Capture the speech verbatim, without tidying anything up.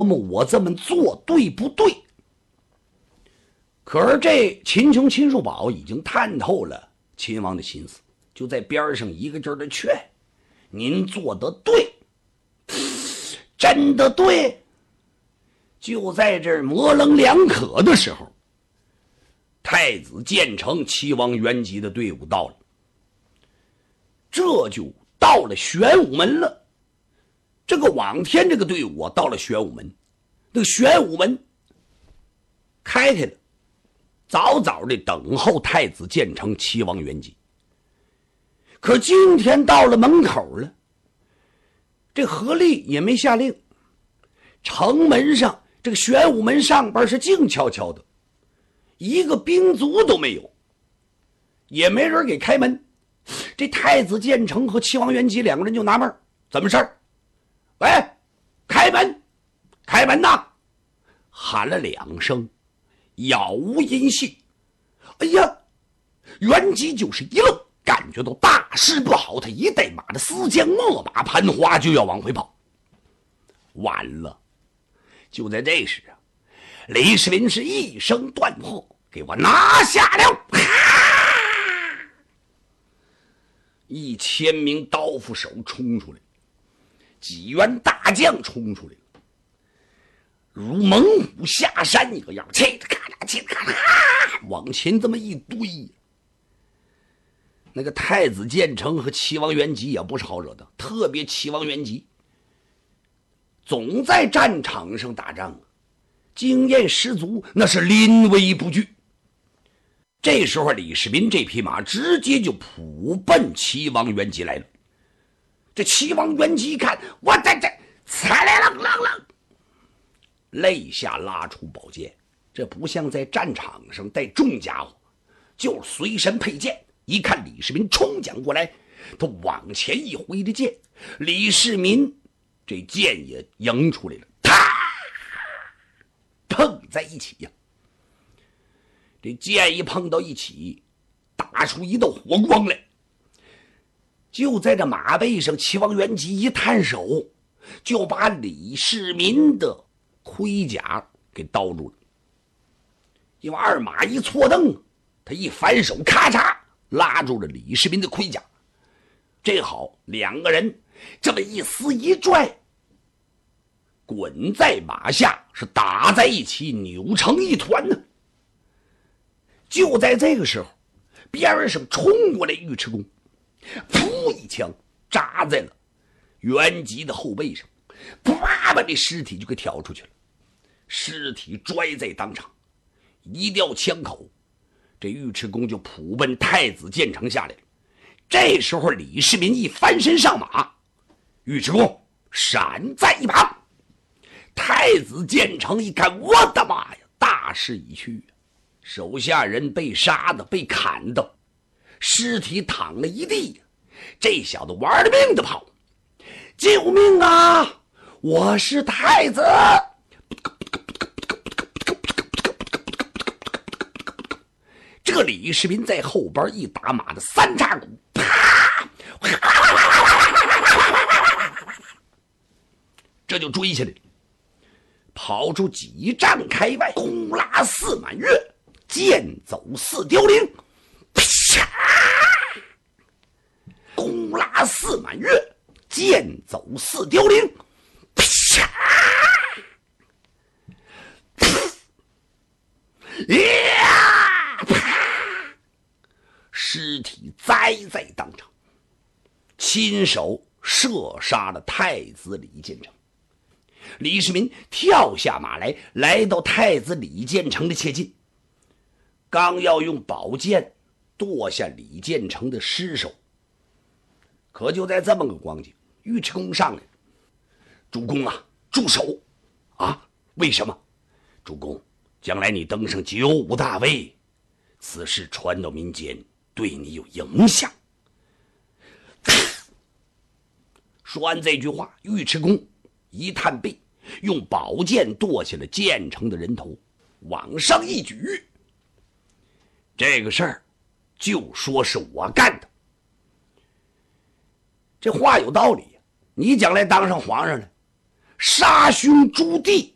摸我这么做对不对。可是这秦琼秦叔宝已经探透了秦王的心思，就在边上一个劲儿的劝：您做得对，真的对。就在这模棱两可的时候，太子建成齐王元吉的队伍到了，这就到了玄武门了。这个往天这个队伍啊，到了玄武门，那个玄武门开开了，早早的等候太子建成齐王元吉。可今天到了门口了，这何力也没下令，城门上这个玄武门上边是静悄悄的，一个兵卒都没有，也没人给开门。这太子建成和齐王元吉两个人就纳闷，怎么事儿？喂，开门，开门呐！喊了两声，杳无音信。哎呀，元吉就是一愣，感觉到大事不好，他一带马的丝将墨马盘花就要往回跑。完了！就在这时啊，李世民是一声断喝：“给我拿下了！”一千名刀斧手冲出来，几员大将冲出来了，如猛虎下山一个样，切的咔嚓，切的咔嚓，往前这么一堆。那个太子建成和齐王元吉也不是好惹的，特别齐王元吉总在战场上打仗啊，经验十足，那是临危不惧。这时候李世民这匹马直接就扑奔齐王元吉来了。这齐王元吉一看，我在这踩来了，冷冷肋下拉出宝剑，这不像在战场上带重家伙，就随身佩剑。一看李世民冲将过来，他往前一挥的剑，李世民这剑也迎出来了，啪，碰在一起呀、啊！这剑一碰到一起，打出一道火光来。就在这马背上，齐王元吉一探手，就把李世民的盔甲给刀住了。因为二马一错蹬，他一反手，咔嚓拉住了李世民的盔甲。这好，两个人这么一撕一拽，滚在马下，是打在一起，扭成一团呢。就在这个时候，边上冲过来尉迟恭，噗一枪扎在了元吉的后背上，啪把这尸体就给挑出去了，尸体拽在当场，一掉枪口，这尉迟恭就扑奔太子建成下来了。这时候李世民一翻身上马，尉迟恭闪在一旁。太子建成一看，我的妈呀，大势已去，手下人被杀的，被砍的，尸体躺了一地，这小子玩了命的跑，救命啊，我是太子！这个李世民在后边一打马的三叉鼓，啪，这就追下来了，跑出几丈开外，弓拉四满月，箭走四凋零，啪！弓拉四满月，箭走四凋零，啪！呀！啪！尸体栽在当场，亲手射杀了太子李建成。李世民跳下马来，来到太子李建成的切近，刚要用宝剑剁下李建成的尸首，可就在这么个光景，尉迟恭上来，主公啊，住手啊！为什么？主公，将来你登上九五大位，此事传到民间，对你有影响。说完这句话，尉迟恭一探背，用宝剑剁下了建成的人头，往上一举。这个事儿就说是我干的。这话有道理，你将来当上皇上了，杀兄诛弟